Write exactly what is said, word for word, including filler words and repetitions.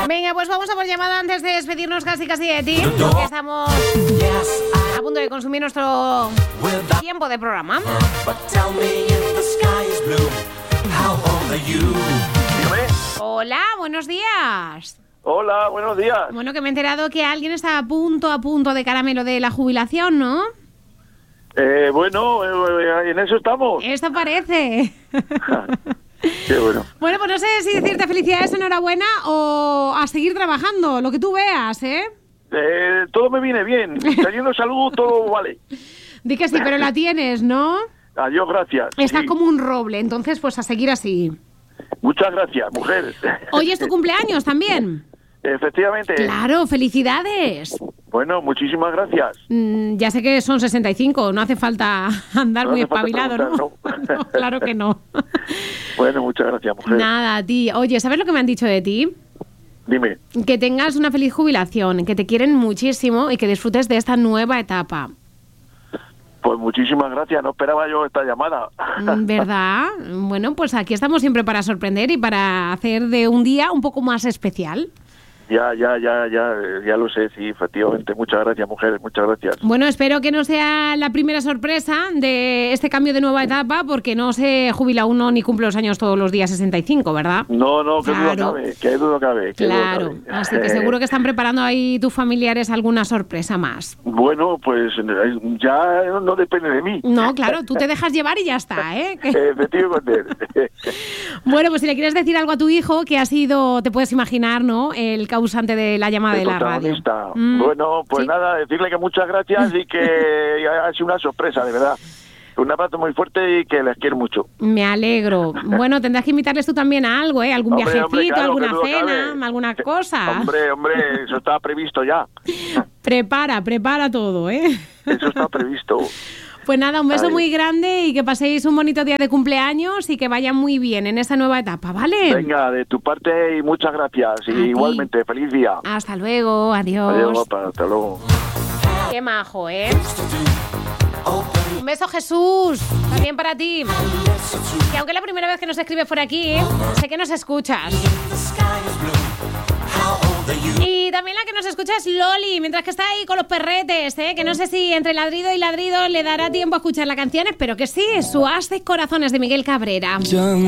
Venga, pues vamos a por llamada antes de despedirnos casi casi de ti, porque estamos a punto de consumir nuestro tiempo de programa. Hola, buenos días. Hola, buenos días. Bueno, que me he enterado que alguien está a punto, a punto de caramelo de la jubilación, ¿no? Eh, bueno, eh, en eso estamos. Esto parece. Qué bueno. Bueno, pues no sé si decirte felicidades, enhorabuena o a seguir trabajando, lo que tú veas, ¿eh? Eh, todo me viene bien. Teniendo salud, todo vale. Di que sí, pero la tienes, ¿no? Adiós, gracias. Está Sí. como un roble, entonces pues a seguir así. Muchas gracias, mujer. Hoy es tu cumpleaños también. Efectivamente. Claro, felicidades. Bueno, muchísimas gracias. Mm, ya sé que son sesenta y cinco, no hace falta andar No muy hace falta espabilado, ¿no? preguntar, ¿no? No, claro que no. Bueno, muchas gracias, mujer. Nada, a ti. Oye, ¿sabes lo que me han dicho de ti? Dime. Que tengas una feliz jubilación, que te quieren muchísimo y que disfrutes de esta nueva etapa. Pues muchísimas gracias. No esperaba yo esta llamada. Mm, ¿Verdad? Bueno, pues aquí estamos siempre para sorprender y para hacer de un día un poco más especial. Ya, ya, ya, ya, ya lo sé, sí, efectivamente. Muchas gracias, mujer, muchas gracias. Bueno, espero que no sea la primera sorpresa de este cambio de nueva etapa, porque no se jubila uno ni cumple los años todos los días sesenta y cinco, ¿verdad? No, no, que Claro. duda cabe, que duda cabe. Que duda Claro, cabe. así que seguro que están preparando ahí tus familiares alguna sorpresa más. Bueno, pues ya no depende de mí. No, claro, tú te dejas llevar y ya está, ¿eh? Que- Efectivamente. Bueno, pues si le quieres decir algo a tu hijo, que ha sido, te puedes imaginar, ¿no?, el causante de la llamada de El la radio. protagonista. Mm, Bueno, pues sí. nada, decirle que muchas gracias y que ha sido una sorpresa, de verdad. Un abrazo muy fuerte y que les quiero mucho. Me alegro. Bueno, tendrás que invitarles tú también a algo, ¿eh? Algún Hombre, viajecito, hombre, claro, alguna que duda cena, cabe. alguna cosa. Hombre, hombre, eso está previsto ya. Prepara, prepara todo, ¿eh? Eso está previsto. Pues nada, un beso Ay. muy grande y que paséis un bonito día de cumpleaños y que vaya muy bien en esa nueva etapa, ¿vale? Venga, de tu parte y muchas gracias. Y A ti. igualmente, feliz día. Hasta luego, adiós. Adiós, guapa, hasta luego. Qué majo, ¿eh? Un beso, Jesús. También para ti. Que aunque es la primera vez que nos escribes por aquí, sé que nos escuchas. Y también la que nos escucha es Loli, mientras que está ahí con los perretes, ¿eh? Que no sé si entre ladrido y ladrido le dará tiempo a escuchar la canción, pero que sí, Suaves Corazones de Miguel Cabrera.